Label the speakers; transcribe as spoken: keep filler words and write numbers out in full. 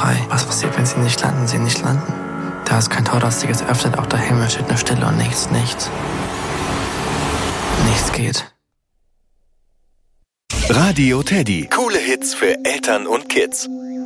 Speaker 1: frei. Was passiert, wenn sie nicht landen? Sie nicht landen. Da ist kein Tor, das sich jetzt öffnet, auch der Himmel steht nur Stille und nichts, nichts. Nichts geht.
Speaker 2: Radio Teddy. Coole Hits für Eltern und Kids.